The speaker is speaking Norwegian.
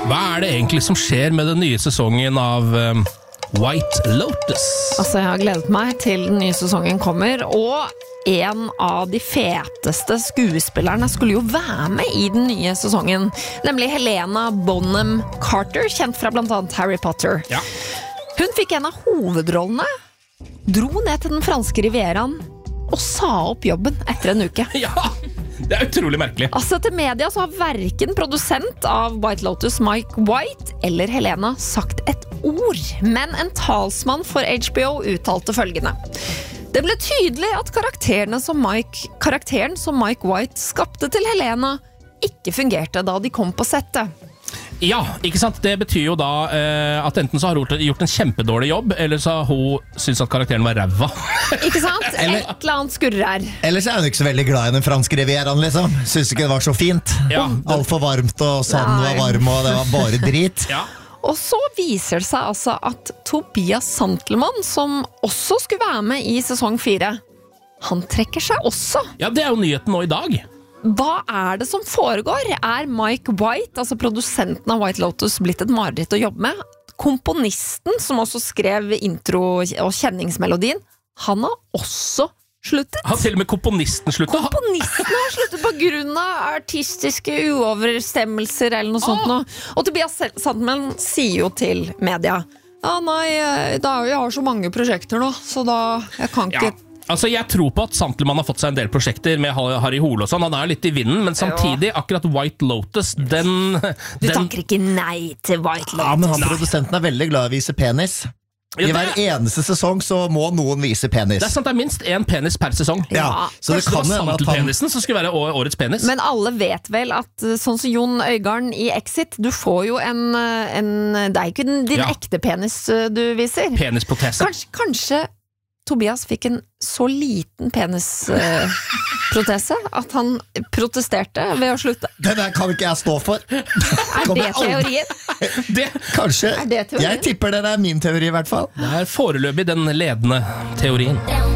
Hva det egentlig som skjer med den nye sesongen av White Lotus? Altså, jeg har gledet meg til den nye sesongen kommer, og en av de feteste skuespillerne skulle jo være med i den nye sesongen, nemlig Helena Bonham Carter, kjent fra blant annet Harry Potter. Ja. Hun fikk en av hovedrollene, dro ned til den franske rivieraen og sa opp jobben etter en uke. Ja, det utrolig merkelig. Altså, til media så har hverken produsent av White Lotus, Mike White, eller Helena sagt et ord, men en talsmann for HBO uttalte følgende. Det ble tydelig at karakteren som Mike White skapte til Helena ikke fungerte da de kom på settet. Ja, ikke sant? Det betyr jo da at enten så har hun gjort en kjempedårlig jobb, eller så har hun syntes at karakteren var ræva. Ikke sant? Et eller annet skurrer her. Ellers hun ikke så veldig glad i den franske rivieraen, liksom. Synes ikke det var så fint. Ja. Alt for varmt, og sanden var varm, og det var bare drit. Ja. Og så viser det seg altså at Tobias Santelmann, som også skulle være med i sesong 4, han trekker seg også. Ja, det jo nyheten nå i dag. Hva det som foregår? Mike White, altså produsenten av White Lotus, blitt et mareritt å jobbe med? Komponisten, som også skrev intro- og kjenningsmelodien, han har også sluttet. Har til og med komponisten sluttet? Komponisten har sluttet på grunn av artistiske uoverstemmelser eller noe sånt nå. Og Tobias Santelmann sier jo til media, ja nei, jeg har så mange prosjekter nå, så da, jeg kan ikke... Ja. Altså, jeg tror på at Santelmann har fått seg en del prosjekter med Harry Hole og sånn. Han litt i vinden, men samtidig, akkurat White Lotus, Du takker ikke nei til White Lotus. Ja, men produsenten veldig glad i å vise penis. I hver eneste sesong så må noen vise penis. Det sant, det minst en penis per sesong. Ja, så det kan være Santelpenisen som skulle være årets penis. Men alle vet vel at, sånn som Jon Øigarden i Exit, du får jo det ikke din ekte penis du viser. Penisprotese. Kanskje Tobias fikk en så liten penisprotese at han protesterte ved å slutte. Det der kan ikke jeg stå for. Det teorien? Kanskje. Det teorien? Jeg tipper det min teori i hvert fall. Det foreløpig den ledende teorien.